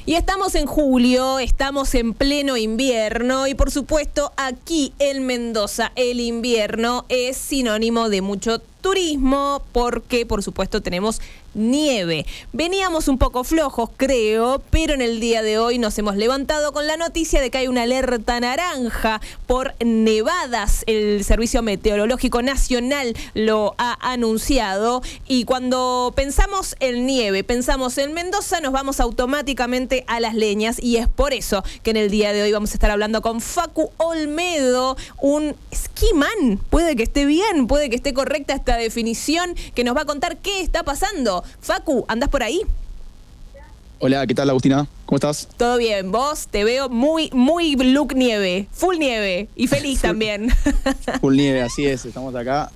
Y estamos en julio, estamos en pleno invierno y por supuesto aquí en Mendoza el invierno es sinónimo de mucho turismo porque por supuesto tenemos nieve. Veníamos un poco flojos, creo, pero en el día de hoy nos hemos levantado con la noticia de que hay una alerta naranja por nevadas. El Servicio Meteorológico Nacional lo ha anunciado y cuando pensamos en nieve, pensamos en Mendoza, nos vamos automáticamente a las leñas y es por eso que en el día de hoy vamos a estar hablando con Facu Olmedo, un esquimán. Puede que esté bien, puede que esté correcta esta definición, que nos va a contar qué está pasando. Facu, ¿andás por ahí? Hola, ¿qué tal, Agustina? ¿Cómo estás? Todo bien, vos te veo muy look nieve, full nieve y feliz también. Full nieve, así es, estamos acá.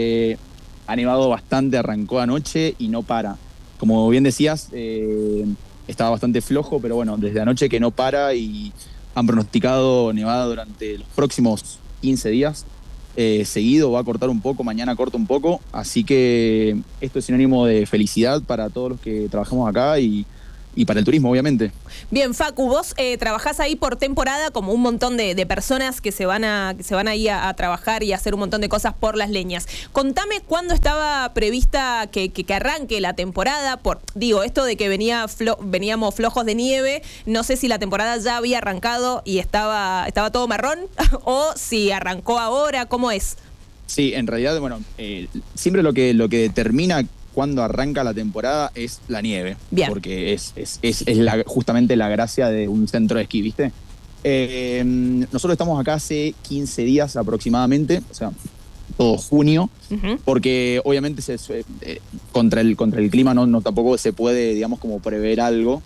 Ha nevado bastante, arrancó anoche y no para. Como bien decías, estaba bastante flojo, pero bueno, desde anoche que no para y han pronosticado nevada durante los próximos 15 días. Seguido va a cortar un poco, mañana corta un poco, así que esto es sinónimo de felicidad para todos los que trabajamos acá y para el turismo, obviamente. Bien, Facu, vos trabajás ahí por temporada como un montón de personas que se van a ir a trabajar y a hacer un montón de cosas por las leñas. Contame cuándo estaba prevista que arranque la temporada. Esto de que veníamos flojos de nieve, no sé si la temporada ya había arrancado y estaba todo marrón o si arrancó ahora, ¿cómo es? Sí, en realidad, bueno, siempre lo que determina cuando arranca la temporada es la nieve. Bien. Porque es justamente la gracia de un centro de esquí, ¿viste? Nosotros estamos acá hace 15 días aproximadamente, o sea, todo junio, porque obviamente contra el clima no tampoco se puede, digamos, como prever algo,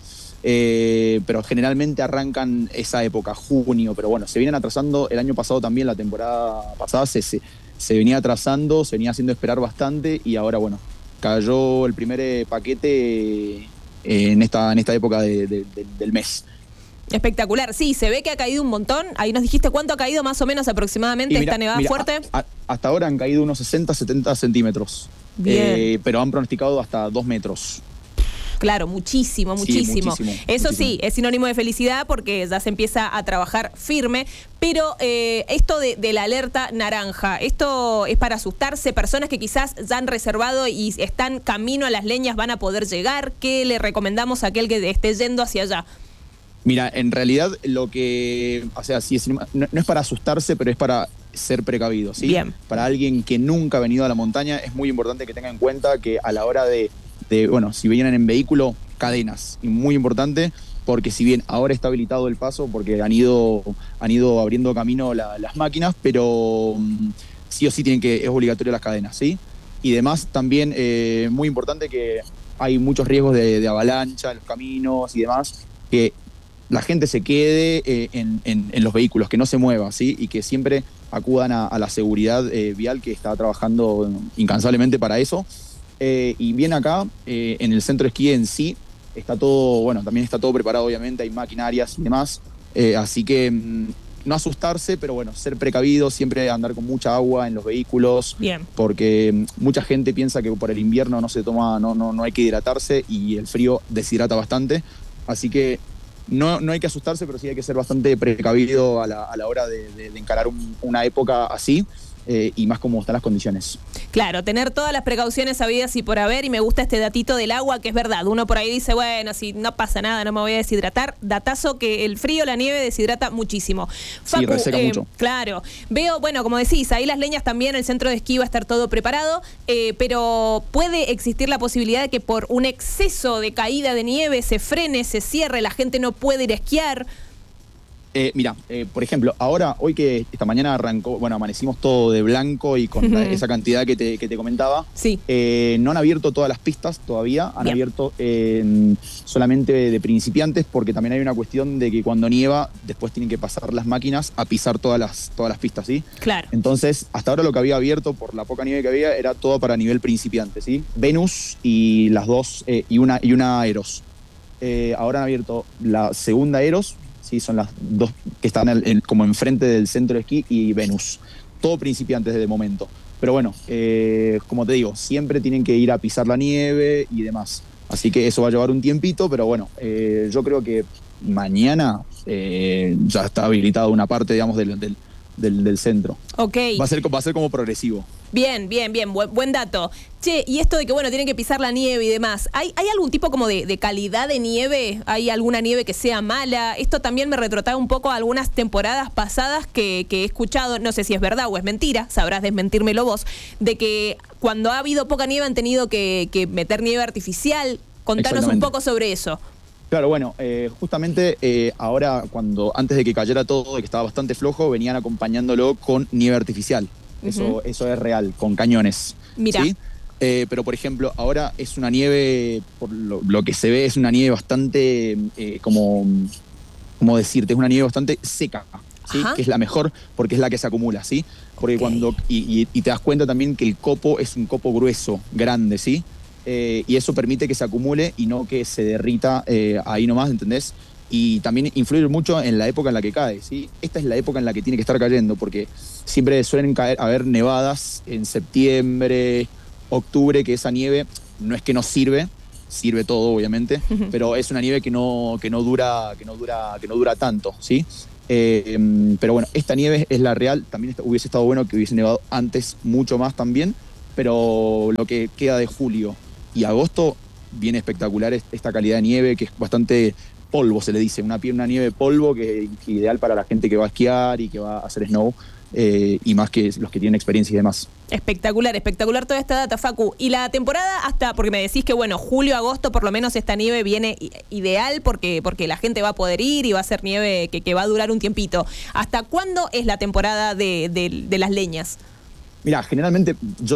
pero generalmente arrancan esa época, junio, pero bueno, se vienen atrasando. El año pasado también, la temporada pasada, se venía atrasando, se venía haciendo esperar bastante y ahora, bueno, cayó el primer paquete en esta época del mes. Espectacular, sí, se ve que ha caído un montón. Ahí nos dijiste cuánto ha caído más o menos aproximadamente esta nevada fuerte. Hasta ahora han caído unos 60-70 centímetros. Bien. Pero han pronosticado hasta 2 metros. Claro, muchísimo. Sí, muchísimo. Eso sí, es sinónimo de felicidad porque ya se empieza a trabajar firme, pero esto de la alerta naranja, ¿esto es para asustarse? Personas que quizás ya han reservado y están camino a las leñas van a poder llegar. ¿Qué le recomendamos a aquel que esté yendo hacia allá? Mira, en realidad no es para asustarse, pero es para ser precavido, ¿sí? Bien. Para alguien que nunca ha venido a la montaña es muy importante que tenga en cuenta que a la hora si vienen en vehículo, cadenas. Y muy importante, porque si bien ahora está habilitado el paso, porque han ido abriendo camino las máquinas, pero sí o sí es obligatorio las cadenas, ¿sí? Y además también muy importante que hay muchos riesgos de avalancha en los caminos y demás, que la gente se quede en los vehículos, que no se mueva, ¿sí? Y que siempre acudan a la seguridad vial, que está trabajando incansablemente para eso. Y bien acá, en el centro de esquí en sí, también está todo preparado, obviamente, hay maquinarias y demás, así que no asustarse, pero bueno, ser precavido, siempre andar con mucha agua en los vehículos. Bien. Porque mucha gente piensa que por el invierno no hay que hidratarse y el frío deshidrata bastante, así que no hay que asustarse, pero sí hay que ser bastante precavido a la hora de encarar una época así. Y más como están las condiciones. Claro, tener todas las precauciones habidas y por haber, y me gusta este datito del agua, que es verdad. Uno por ahí dice, bueno, si no pasa nada, no me voy a deshidratar. Datazo que el frío, la nieve deshidrata muchísimo. Facu, sí, reseca mucho. Claro. Veo, bueno, como decís, ahí las leñas también, el centro de esquí va a estar todo preparado, pero puede existir la posibilidad de que por un exceso de caída de nieve se frene, se cierre, la gente no puede ir a esquiar. Mira, por ejemplo, hoy que esta mañana amanecimos todo de blanco y con esa cantidad que te comentaba. Sí. No han abierto todas las pistas todavía, han abierto solamente de principiantes, porque también hay una cuestión de que cuando nieva, después tienen que pasar las máquinas a pisar todas las pistas, ¿sí? Claro. Entonces, hasta ahora lo que había abierto, por la poca nieve que había, era todo para nivel principiante, ¿sí? Venus y las dos, y una Eros. Ahora han abierto la segunda Eros. Sí, son las dos que están como enfrente del centro de esquí, y Venus. Todo principiantes de momento. Pero bueno, como te digo, siempre tienen que ir a pisar la nieve y demás. Así que eso va a llevar un tiempito, pero bueno, yo creo que mañana ya está habilitada una parte, digamos, del centro. Ok. Va a ser como progresivo. Bien, buen dato. Che, y esto de que, bueno, tienen que pisar la nieve y demás, ¿hay algún tipo como de calidad de nieve? ¿Hay alguna nieve que sea mala? Esto también me retrotrae un poco a algunas temporadas pasadas que he escuchado, no sé si es verdad o es mentira, sabrás desmentírmelo vos, de que cuando ha habido poca nieve han tenido que meter nieve artificial. Contanos un poco sobre eso. Claro, bueno, justamente ahora antes de que cayera todo, de que estaba bastante flojo, venían acompañándolo con nieve artificial. Eso es real, con cañones. Mira. ¿Sí? Pero, por ejemplo, ahora es una nieve, por lo que se ve, es una nieve bastante, como decirte, es una nieve bastante seca, ¿sí? Que es la mejor porque es la que se acumula, ¿sí? Porque y te das cuenta también que el copo es un copo grueso, grande, ¿sí? Y eso permite que se acumule y no que se derrita ahí nomás, ¿entendés? Y también influye mucho en la época en la que cae, ¿sí? Esta es la época en la que tiene que estar cayendo, porque siempre suelen haber nevadas en septiembre, octubre, que esa nieve no es que no sirve todo, obviamente, pero es una nieve que no dura tanto, ¿sí? Pero bueno, esta nieve es la real. También hubiese estado bueno que hubiese nevado antes mucho más también, pero lo que queda de julio y agosto viene espectacular esta calidad de nieve, que es bastante polvo, se le dice, una nieve de polvo que es ideal para la gente que va a esquiar y que va a hacer snow, y más que los que tienen experiencia y demás. Espectacular toda esta data, Facu. Y la temporada porque me decís que, bueno, julio, agosto, por lo menos esta nieve viene ideal porque la gente va a poder ir y va a ser nieve que va a durar un tiempito. ¿Hasta cuándo es la temporada de las leñas? Mira, generalmente yo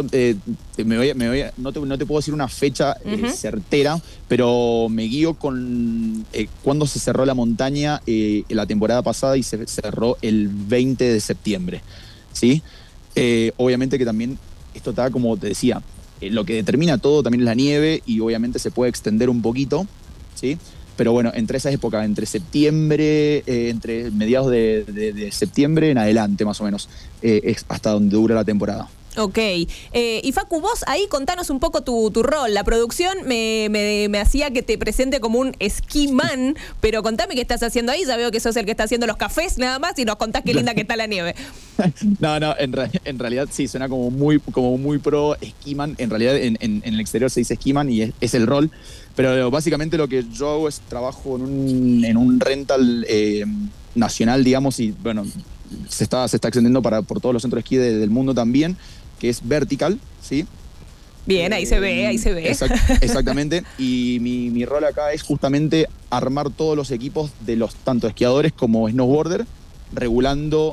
no te puedo decir una fecha certera, pero me guío con cuando se cerró la montaña la temporada pasada, y se cerró el 20 de septiembre, ¿sí? Obviamente que también esto está, como te decía, lo que determina todo también es la nieve, y obviamente se puede extender un poquito, ¿sí? Pero bueno, entre esas épocas, entre septiembre, entre mediados de septiembre en adelante, más o menos, es hasta donde dura la temporada. Ok. Y Facu, vos ahí contanos un poco tu rol. La producción me hacía que te presente como un esquimán, pero contame qué estás haciendo ahí. Ya veo que sos el que está haciendo los cafés nada más y nos contás qué linda que está la nieve. No, en realidad sí, suena como muy pro esquiman. En realidad en el exterior se dice esquiman y es el rol. Pero básicamente lo que yo hago es trabajo en un rental nacional, digamos, y bueno, se está extendiendo por todos los centros de esquí del mundo también, que es Vertical, ¿sí? Bien, ahí se ve. Exactamente. Y mi rol acá es justamente armar todos los equipos de los tanto esquiadores como snowboarder, regulando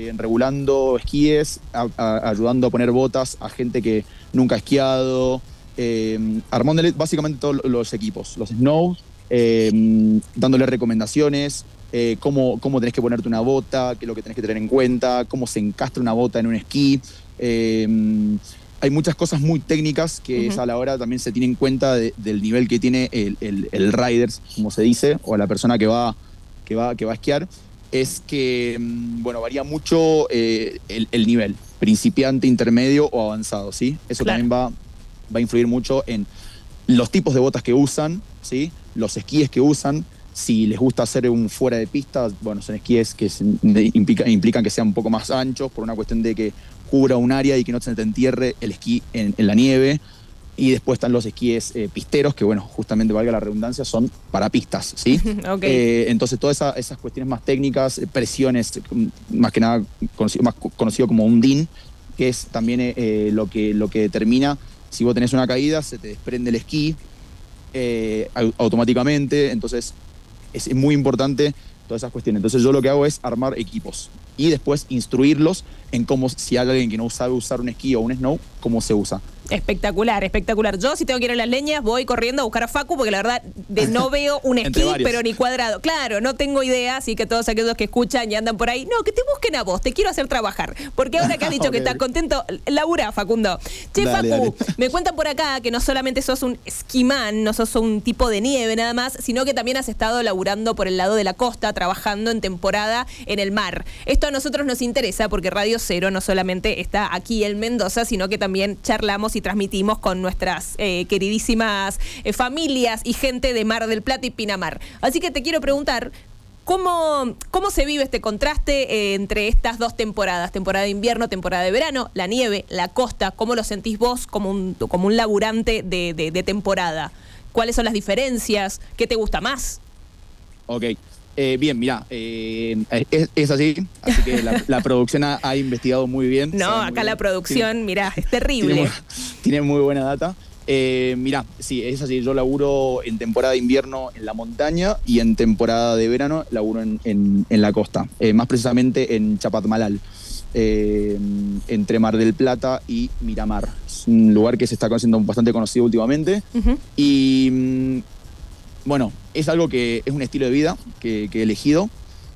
esquíes, ayudando a poner botas a gente que nunca ha esquiado, armándole básicamente todos los equipos, los snows, dándole recomendaciones, cómo tenés que ponerte una bota, qué es lo que tenés que tener en cuenta, cómo se encastra una bota en un esquí. Hay muchas cosas muy técnicas que a la hora también se tiene en cuenta del nivel que tiene el rider, como se dice, o la persona que va a esquiar. Es que, bueno, varía mucho el nivel, principiante, intermedio o avanzado, ¿sí? Eso también va a influir mucho en los tipos de botas que usan, ¿sí? Los esquíes que usan. Si les gusta hacer un fuera de pista, bueno, son esquíes que implican que sean un poco más anchos por una cuestión de que cubra un área y que no se te entierre el esquí en la nieve. Y después están los esquíes pisteros, que bueno, justamente, valga la redundancia, son para pistas, ¿sí? Okay. Entonces todas esas cuestiones más técnicas, presiones, más que nada más conocido como un DIN, que es también lo que determina si vos tenés una caída, se te desprende el esquí automáticamente. Entonces es muy importante todas esas cuestiones. Entonces yo lo que hago es armar equipos y después instruirlos en cómo, si hay alguien que no sabe usar un esquí o un snow, cómo se usa. Espectacular. Yo, si tengo que ir a las leñas, voy corriendo a buscar a Facu, porque la verdad no veo un esquí, pero ni cuadrado. Claro, no tengo idea, así que todos aquellos que escuchan y andan por ahí, no, que te busquen a vos, te quiero hacer trabajar. Porque ahora que has dicho que estás contento, labura, Facundo. Che, Facu, dale. Me cuentan por acá que no solamente sos un esquimán, no sos un tipo de nieve nada más, sino que también has estado laburando por el lado de la costa, trabajando en temporada en el mar. Esto esto a nosotros nos interesa porque Radio Cero no solamente está aquí en Mendoza, sino que también charlamos y transmitimos con nuestras queridísimas familias y gente de Mar del Plata y Pinamar. Así que te quiero preguntar, ¿cómo se vive este contraste entre estas dos temporadas? Temporada de invierno, temporada de verano, la nieve, la costa. ¿Cómo lo sentís vos como un laburante de temporada? ¿Cuáles son las diferencias? ¿Qué te gusta más? Ok. Bien, mirá, es así que la producción ha investigado muy bien. No, acá bien. La producción, mirá, es terrible. Tiene muy buena data. Mirá, sí, es así, yo laburo en temporada de invierno en la montaña y en temporada de verano laburo en la costa, más precisamente en Chapatmalal, entre Mar del Plata y Miramar. Es un lugar que se está haciendo bastante conocido últimamente. Uh-huh. Y bueno, es algo que es un estilo de vida que he elegido.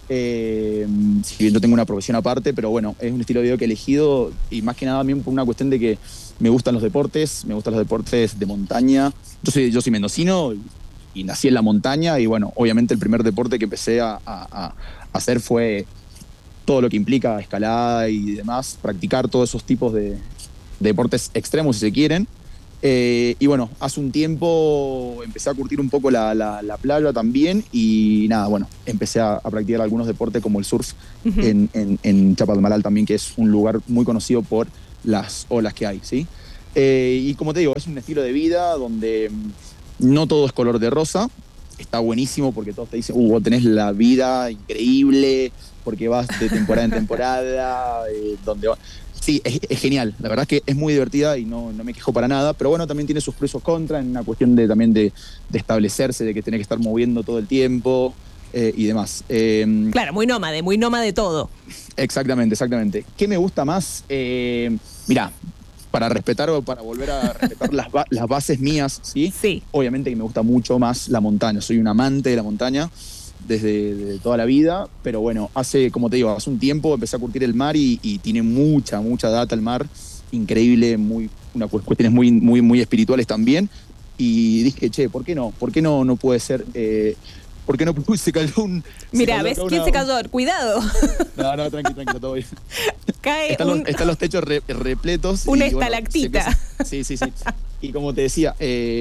Si bien yo tengo una profesión aparte, pero bueno, es un estilo de vida que he elegido y más que nada también por una cuestión de que me gustan los deportes de montaña. Yo soy mendocino y nací en la montaña y bueno, obviamente el primer deporte que empecé a hacer fue todo lo que implica escalada y demás, practicar todos esos tipos de deportes extremos si se quieren. Y bueno, hace un tiempo empecé a curtir un poco la playa también y nada, bueno, empecé a practicar algunos deportes como el surf. Uh-huh. en Chapatmalal también, que es un lugar muy conocido por las olas que hay, ¿sí? Y como te digo, es un estilo de vida donde no todo es color de rosa. Está buenísimo porque todos te dicen, vos tenés la vida increíble porque vas de temporada en temporada, donde va. Sí, es genial. La verdad es que es muy divertida y no me quejo para nada. Pero bueno, también tiene sus pros y sus contras en una cuestión también de establecerse, de que tenés que estar moviendo todo el tiempo y demás. Claro, muy nómade todo. Exactamente. ¿Qué me gusta más? Mirá, para volver a respetar las bases mías, ¿sí? Sí. Obviamente que me gusta mucho más la montaña. Soy un amante de la montaña desde toda la vida, pero bueno, hace un tiempo empecé a curtir el mar y tiene mucha data el mar, increíble, unas cuestiones muy espirituales también, y dije, ¿por qué no? ¿Por qué no puede ser? ¿Por qué no se cayó un... Mira, ¿ves quién se cayó? Cuidado. No, tranquilo, todo bien. Cae están los techos repletos. Una estalactita. Sí. Y como te decía,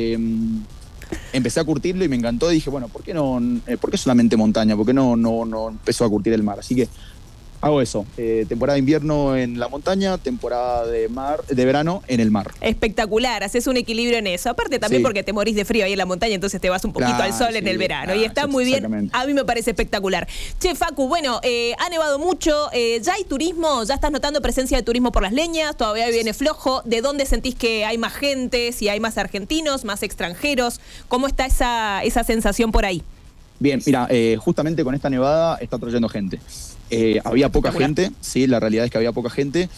empecé a curtirlo y me encantó. Y dije, bueno, ¿por qué solamente montaña? ¿Por qué no empezó a curtir el mar? Así que hago eso. Temporada de invierno en la montaña, temporada de verano en el mar. Espectacular, haces un equilibrio en eso. Aparte también porque te morís de frío ahí en la montaña, entonces te vas un poquito al sol en el verano. Y está muy bien, a mí me parece espectacular. Che, Facu, bueno, ha nevado mucho, ya hay turismo, ya estás notando presencia de turismo por las leñas, todavía viene flojo. ¿De dónde sentís que hay más gente? Si hay más argentinos, más extranjeros, ¿cómo está esa sensación por ahí? Bien, mira, justamente con esta nevada está trayendo gente. Había poca gente, sí, la realidad es que había poca gente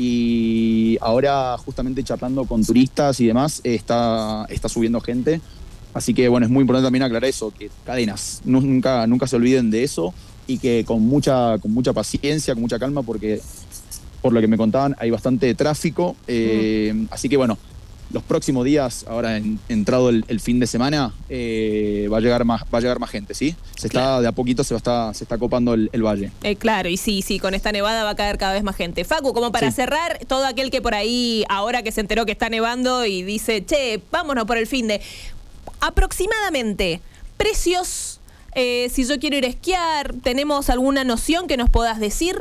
y ahora justamente charlando con turistas y demás está subiendo gente, así que bueno, es muy importante también aclarar eso, que cadenas, nunca se olviden de eso y que con mucha paciencia, con mucha calma, porque por lo que me contaban hay bastante tráfico, así que bueno, los próximos días, ahora entrado el fin de semana, va a llegar más gente, ¿sí? De a poquito se está copando el valle. Claro, y sí, con esta nevada va a caer cada vez más gente. Facu, como para cerrar, todo aquel que por ahí, ahora que se enteró que está nevando y dice, che, vámonos por el fin de... Aproximadamente, precios, si yo quiero ir a esquiar, ¿tenemos alguna noción que nos puedas decir?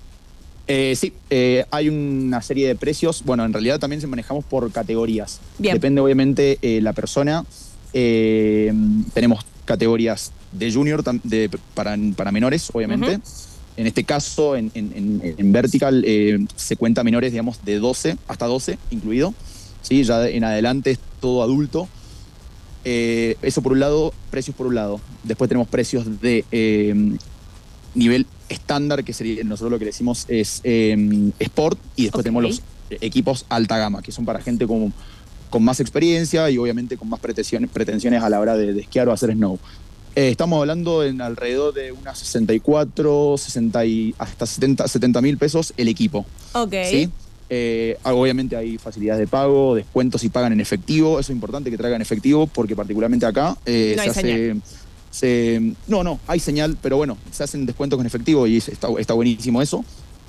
Sí, hay una serie de precios. Bueno, en realidad también se manejamos por categorías. Bien. Depende obviamente la persona. Tenemos categorías de junior para menores, obviamente. Uh-huh. En este caso, en vertical, se cuenta menores, digamos, de 12 hasta 12 incluido. ¿Sí? Ya en adelante es todo adulto. Eso por un lado, precios por un lado. Después tenemos precios de nivel estándar, que sería, nosotros lo que le decimos es sport, y después tenemos los equipos alta gama, que son para gente con más experiencia y obviamente con más pretensiones a la hora de esquiar o hacer snow. Estamos hablando en alrededor de unas 64, 60 y hasta 70 mil pesos el equipo. Ok. ¿Sí? Obviamente hay facilidades de pago, descuentos si pagan en efectivo. Eso es importante que traigan efectivo porque particularmente acá No, hay señal, pero bueno, se hacen descuentos con efectivo y está buenísimo eso.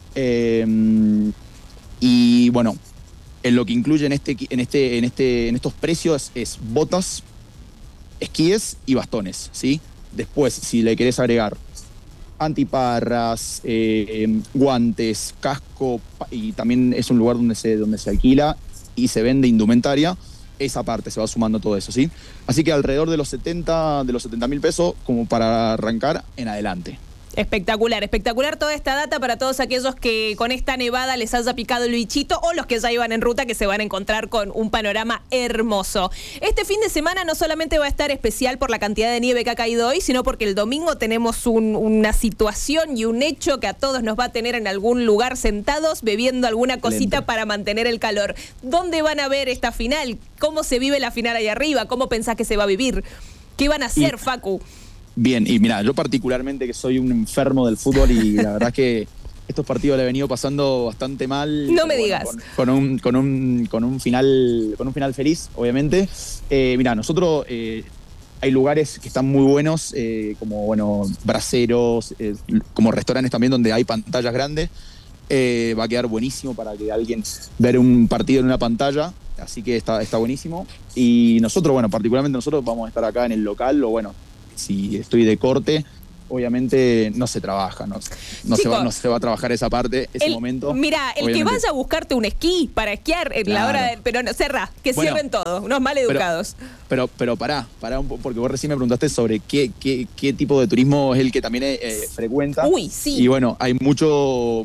Y bueno, en lo que incluye en estos precios es botas, esquíes y bastones, ¿sí? Después, si le querés agregar antiparras, guantes, casco, y también es un lugar donde se alquila y se vende indumentaria, esa parte se va sumando todo eso, ¿sí? Así que alrededor de los 70.000 pesos como para arrancar en adelante. Espectacular, espectacular toda esta data para todos aquellos que con esta nevada les haya picado el bichito o los que ya iban en ruta, que se van a encontrar con un panorama hermoso. Este fin de semana no solamente va a estar especial por la cantidad de nieve que ha caído hoy, sino porque el domingo tenemos una situación y un hecho que a todos nos va a tener en algún lugar sentados bebiendo alguna cosita Excelente. para mantener el calor. ¿Dónde van a ver esta final? ¿Cómo se vive la final ahí arriba? ¿Cómo pensás que se va a vivir? ¿Qué van a hacer, Facu? Bien, y mira, yo particularmente que soy un enfermo del fútbol y la verdad es que estos partidos le he venido pasando bastante mal. No me digas. Con un final feliz, obviamente. Mira, nosotros hay lugares que están muy buenos, como bueno, braseros, como restaurantes también donde hay pantallas grandes. Va a quedar buenísimo para que alguien ver un partido en una pantalla, así que está buenísimo. Y nosotros, bueno, particularmente nosotros vamos a estar acá en el local, o bueno, si estoy de corte, obviamente no se trabaja, no se va a trabajar esa parte, ese momento. Mira, el obviamente. que vaya a buscarte un esquí para esquiar en la hora pero no, cerrá, que cierren todo, unos maleducados. Pero pará porque vos recién me preguntaste sobre qué tipo de turismo es el que también frecuenta. Uy, sí. Y bueno, hay mucha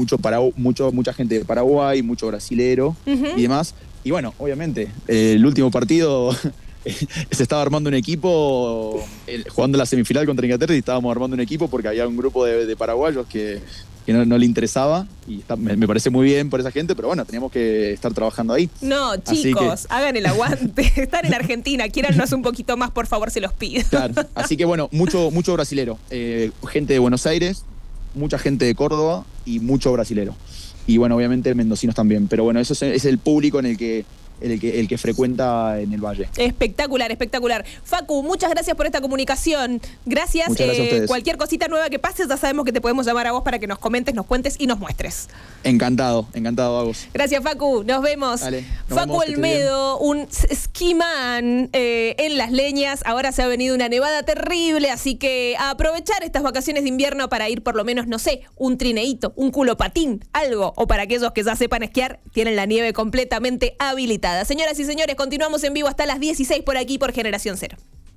gente de Paraguay, mucho brasilero y demás. Y bueno, obviamente, el último partido se estaba armando un equipo, jugando la semifinal contra Inglaterra, y estábamos armando un equipo porque había un grupo de paraguayos que no le interesaba, y me parece muy bien por esa gente, pero bueno, teníamos que estar trabajando ahí. No, chicos, hagan el aguante. Están en Argentina, quiérannos un poquito más, por favor, se los pido. Claro, así que bueno, mucho brasilero, gente de Buenos Aires, mucha gente de Córdoba y mucho brasilero. Y bueno, obviamente mendocinos también, pero bueno, eso es el público en el que frecuenta en el Valle. Espectacular, espectacular. Facu, muchas gracias por esta comunicación. Gracias. Muchas gracias a ustedes. Cualquier cosita nueva que pase, ya sabemos que te podemos llamar a vos para que nos comentes, nos cuentes y nos muestres. Encantado, Agos. Gracias, Facu. Nos vemos. Dale, nos Facu vemos, Olmedo, un skiman en Las Leñas. Ahora se ha venido una nevada terrible, así que a aprovechar estas vacaciones de invierno para ir por lo menos, no sé, un trineíto, un culopatín, algo. O para aquellos que ya sepan esquiar, tienen la nieve completamente habilitada. Señoras y señores, continuamos en vivo hasta las 16 por aquí por Generación Cero.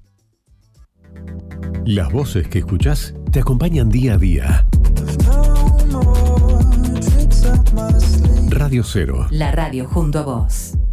Las voces que escuchás te acompañan día a día. Radio Cero. La radio junto a vos.